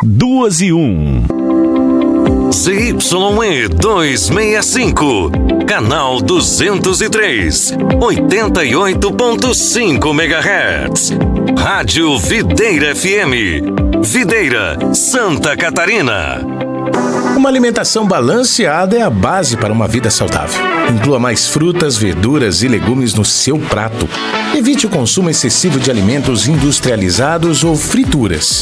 2:01. ZYE 265, canal 203, 88.5 MHz. Rádio Videira FM, Videira, Santa Catarina. Uma alimentação balanceada é a base para uma vida saudável. Inclua mais frutas, verduras e legumes no seu prato. Evite o consumo excessivo de alimentos industrializados ou frituras.